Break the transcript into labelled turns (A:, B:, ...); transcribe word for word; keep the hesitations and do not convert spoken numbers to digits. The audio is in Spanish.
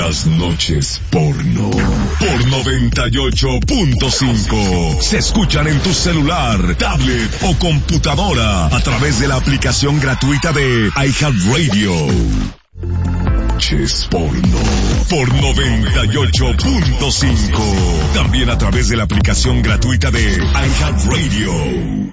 A: Las noches porno por noventa y ocho punto cinco se escuchan en tu celular, tablet o computadora a través de la aplicación gratuita de iHeartRadio. Noches porno por noventa y ocho punto cinco. También a través de la aplicación gratuita de iHeartRadio.